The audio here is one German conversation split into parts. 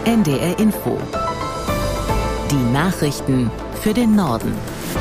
NDR Info. Die Nachrichten für den Norden.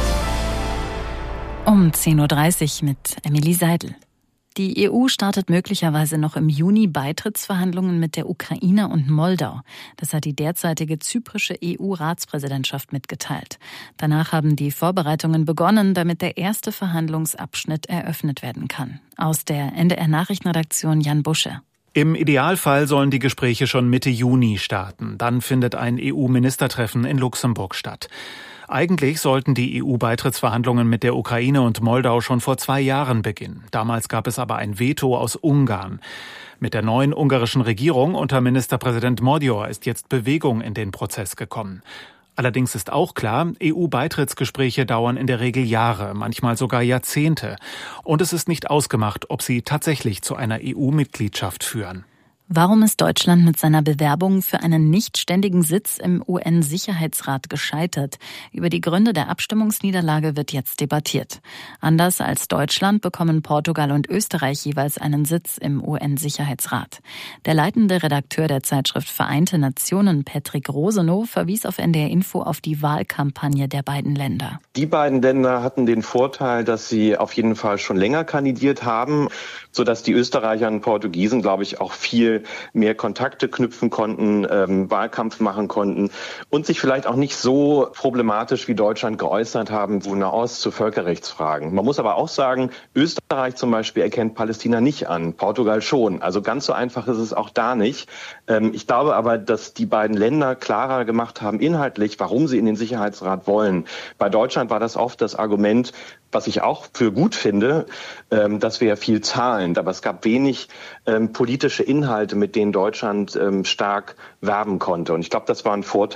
Um 10.30 Uhr mit Emilie Seidel. Die EU startet möglicherweise noch im Juni Beitrittsverhandlungen mit der Ukraine und Moldau. Das hat die derzeitige zyprische EU-Ratspräsidentschaft mitgeteilt. Danach haben die Vorbereitungen begonnen, damit der erste Verhandlungsabschnitt eröffnet werden kann. Aus der NDR-Nachrichtenredaktion Jan Busche. Im Idealfall sollen die Gespräche schon Mitte Juni starten. Dann findet ein EU-Ministertreffen in Luxemburg statt. Eigentlich sollten die EU-Beitrittsverhandlungen mit der Ukraine und Moldau schon vor 2 Jahren beginnen. Damals gab es aber ein Veto aus Ungarn. Mit der neuen ungarischen Regierung unter Ministerpräsident Magyar ist jetzt Bewegung in den Prozess gekommen. Allerdings ist auch klar, EU-Beitrittsgespräche dauern in der Regel Jahre, manchmal sogar Jahrzehnte. Und es ist nicht ausgemacht, ob sie tatsächlich zu einer EU-Mitgliedschaft führen. Warum ist Deutschland mit seiner Bewerbung für einen nichtständigen Sitz im UN-Sicherheitsrat gescheitert? Über die Gründe der Abstimmungsniederlage wird jetzt debattiert. Anders als Deutschland bekommen Portugal und Österreich jeweils einen Sitz im UN-Sicherheitsrat. Der leitende Redakteur der Zeitschrift Vereinte Nationen, Patrick Rosenow, verwies auf NDR Info auf die Wahlkampagne der beiden Länder. Die beiden Länder hatten den Vorteil, dass sie auf jeden Fall schon länger kandidiert haben, sodass die Österreicher und Portugiesen, glaube ich, auch viel mehr Kontakte knüpfen konnten, Wahlkampf machen konnten und sich vielleicht auch nicht so problematisch wie Deutschland geäußert haben, von Nahost zu Völkerrechtsfragen. Man muss aber auch sagen, Österreich zum Beispiel erkennt Palästina nicht an, Portugal schon. Also ganz so einfach ist es auch da nicht. Ich glaube aber, dass die beiden Länder klarer gemacht haben inhaltlich, warum sie in den Sicherheitsrat wollen. Bei Deutschland war das oft das Argument, was ich auch für gut finde, dass wir ja viel zahlen. Aber es gab wenig politische Inhalte, mit denen Deutschland stark werben konnte. Und ich glaube, das war ein Vorteil.